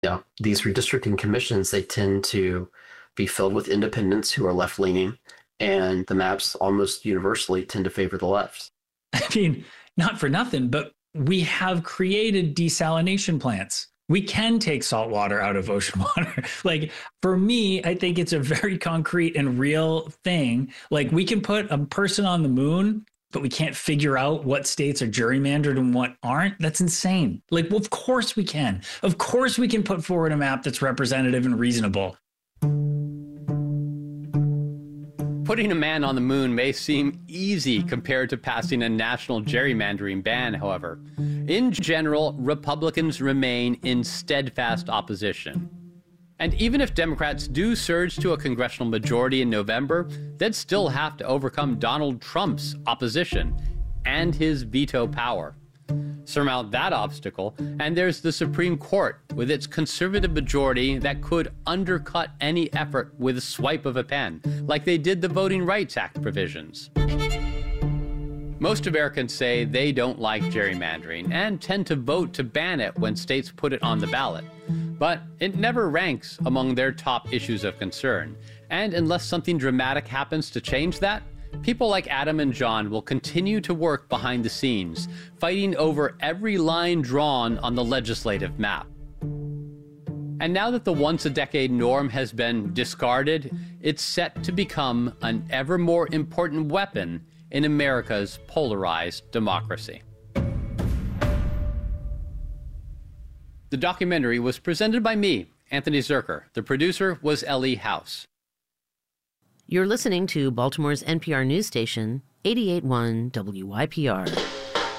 Yeah, these redistricting commissions, they tend to be filled with independents who are left leaning, and the maps almost universally tend to favor the left. I mean, not for nothing, but we have created desalination plants. We can take salt water out of ocean water. Like, for me, I think it's a very concrete and real thing. Like, we can put a person on the moon, but we can't figure out what states are gerrymandered and what aren't. That's insane. Like, well, of course we can. Of course we can put forward a map that's representative and reasonable. Putting a man on the moon may seem easy compared to passing a national gerrymandering ban, however. In general, Republicans remain in steadfast opposition. And even if Democrats do surge to a congressional majority in November, they'd still have to overcome Donald Trump's opposition and his veto power. Surmount that obstacle, and there's the Supreme Court with its conservative majority that could undercut any effort with a swipe of a pen, like they did the Voting Rights Act provisions. Most Americans say they don't like gerrymandering and tend to vote to ban it when states put it on the ballot. But it never ranks among their top issues of concern. And unless something dramatic happens to change that, people like Adam and John will continue to work behind the scenes, fighting over every line drawn on the legislative map. And now that the once-a-decade norm has been discarded, it's set to become an ever more important weapon in America's polarized democracy. The documentary was presented by me, Anthony Zerker. The producer was Ellie House. You're listening to Baltimore's NPR news station, 88.1 WYPR.